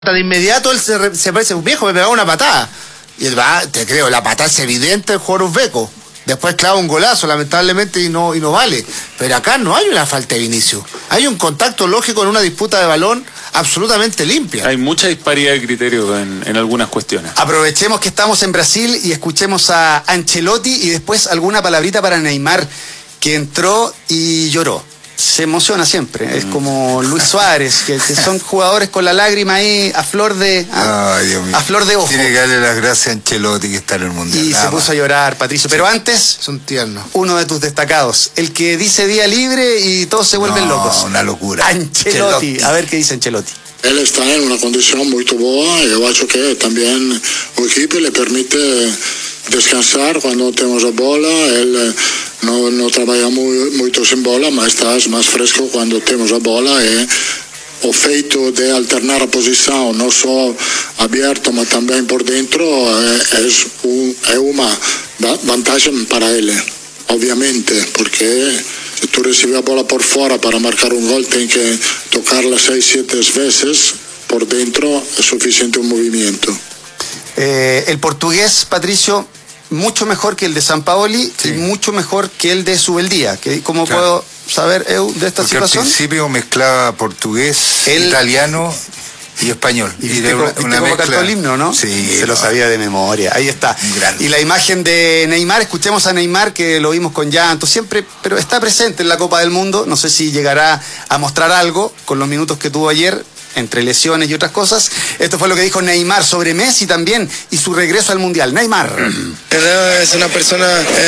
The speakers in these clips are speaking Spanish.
De inmediato él se parece, viejo, me pegaba una patada. Y él va, te creo, la patada es evidente del jugador uzbeco. Después clava un golazo, lamentablemente, y no vale. Pero acá no hay una falta de Vinicius. Hay un contacto lógico en una disputa de balón absolutamente limpia. Hay mucha disparidad de criterios en algunas cuestiones. Aprovechemos que estamos en Brasil y escuchemos a Ancelotti y después alguna palabrita para Neymar, que entró y lloró. Se emociona siempre, es como Luis Suárez, que son jugadores con la lágrima ahí a flor de a flor de ojo. Tiene que darle las gracias a Ancelotti, que está en el Mundial. Y se puso a llorar, Patricio. Pero antes, son tiernos. Uno de tus destacados, el que dice día libre y todos se vuelven locos. Una locura. Ancelotti. A ver qué dice Ancelotti. Él está en una condición muy buena y yo creo que también el equipo le permite descansar cuando tenemos la bola. Él no trabaja mucho sin bola, pero estás más fresco cuando tenemos la bola y el feito de alternar a posición, no solo abierto, pero también por dentro, es una ventaja para él, obviamente, porque si tú recibes la bola por fuera para marcar un gol, tienes que tocarla 6-7 veces, por dentro es suficiente un movimiento. El portugués, Patricio, mucho mejor que el de Sampaoli, sí, y mucho mejor que el de Subeldía. ¿Cómo puedo saber, Eu, de esta situación? Al principio mezclaba portugués, italiano y español. Y de una mezcla. Cantó el himno, ¿no? Sí. Se lo sabía de memoria. Ahí está. Y la imagen de Neymar, escuchemos a Neymar, que lo vimos con llanto siempre, pero está presente en la Copa del Mundo. No sé si llegará a mostrar algo con los minutos que tuvo ayer, entre lesiones y otras cosas. Esto fue lo que dijo Neymar sobre Messi también y su regreso al Mundial. Neymar. Es una persona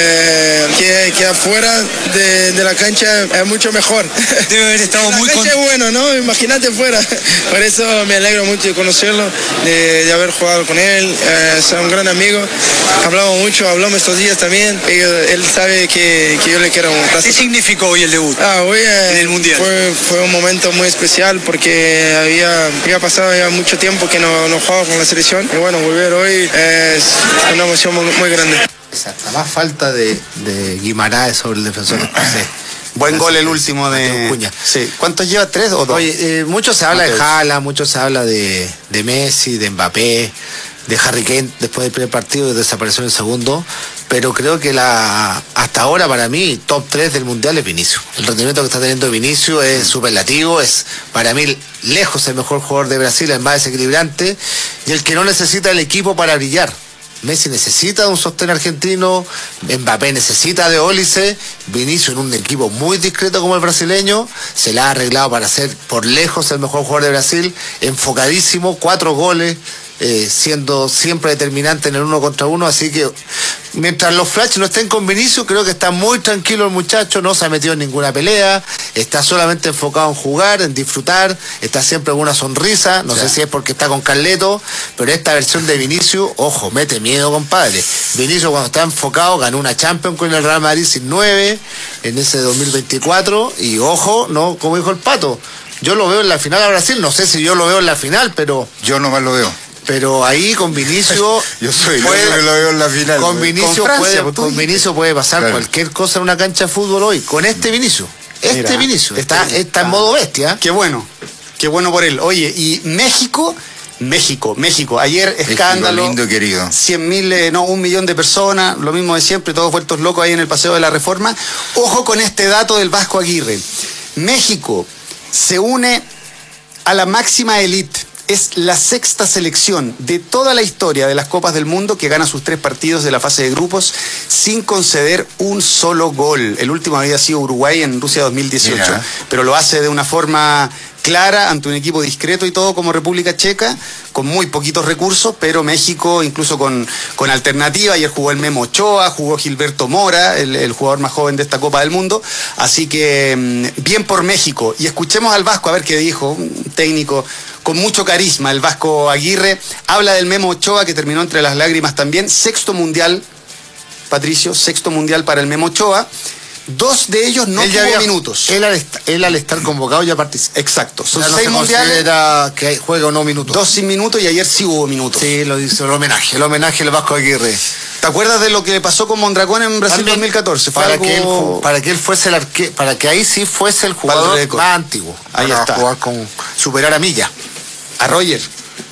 que afuera de la cancha es mucho mejor. Debe haber estado muy contento. Es bueno, ¿no? Imagínate fuera. Por eso me alegro mucho de conocerlo, de haber jugado con él. Es un gran amigo. Hablamos estos días también. Él sabe que yo le quiero. ¿Qué significó hoy el debut? Hoy en el Mundial. Fue un momento muy especial porque había pasado ya mucho tiempo que no jugaba con la selección. Y bueno, volver hoy es una emoción muy grande. Exacto. La más falta de Guimaraes sobre el defensor escocés. Buen gol el último de Cuña. Sí. ¿Cuántos lleva? ¿3 o 2? Oye, mucho se habla de Haaland, mucho se habla de Messi, de Mbappé, de Harry Kane después del primer partido y desapareció en el segundo, pero creo que hasta ahora para mí top 3 del Mundial es Vinicius. El rendimiento que está teniendo Vinicius es superlativo, es para mí lejos el mejor jugador de Brasil, el más desequilibrante y el que no necesita el equipo para brillar. Messi necesita de un sostén argentino, Mbappé necesita de Ólice, Vinicius en un equipo muy discreto como el brasileño, se la ha arreglado para ser por lejos el mejor jugador de Brasil, enfocadísimo, 4 goles, siendo siempre determinante en el 1 contra 1, así que mientras los flash no estén con Vinicius, creo que está muy tranquilo el muchacho, no se ha metido en ninguna pelea, está solamente enfocado en jugar, en disfrutar, está siempre con una sonrisa, no sé si es porque está con Carleto, pero esta versión de Vinicius, ojo, mete miedo, compadre. Vinicius cuando está enfocado ganó una Champions con el Real Madrid sin 9 en ese 2024 y ojo, no, como dijo el Pato, yo lo veo en la final a Brasil, no sé si yo lo veo en la final, pero yo nomás lo veo. Pero ahí con Vinicius yo soy el que lo veo en la final. Con Vinicius puede pasar cualquier cosa en una cancha de fútbol hoy. Con este Vinicius. Vinicius está en modo bestia. Qué bueno por él. Oye, y México. Ayer escándalo. Lindo, querido. 100.000, 1 millón de personas, lo mismo de siempre, todos vueltos locos ahí en el Paseo de la Reforma. Ojo con este dato del Vasco Aguirre. México se une a la máxima élite. Es la 6ª selección de toda la historia de las Copas del Mundo que gana sus 3 partidos de la fase de grupos sin conceder un solo gol. El último había sido Uruguay en Rusia 2018, pero lo hace de una forma clara ante un equipo discreto y todo como República Checa, con muy poquitos recursos, pero México incluso con alternativa. Ayer jugó el Memo Ochoa, jugó Gilberto Mora, el jugador más joven de esta Copa del Mundo, así que bien por México. Y escuchemos al Vasco a ver qué dijo, un técnico con mucho carisma, el Vasco Aguirre, habla del Memo Ochoa que terminó entre las lágrimas también, 6º mundial, Patricio, 6º mundial para el Memo Ochoa. 2 de ellos no tuvo minutos. Él al estar convocado ya participa. Exacto. Son 6 mundiales que juega o no minutos. 2 sin minutos y ayer sí hubo minutos. Sí, lo dice el homenaje al Vasco Aguirre. ¿Te acuerdas de lo que pasó con Mondragón en Brasil 2014? Para que él fuese para que ahí sí fuese el jugador más antiguo. Ahí está. Jugar superar a Milla. A Roger.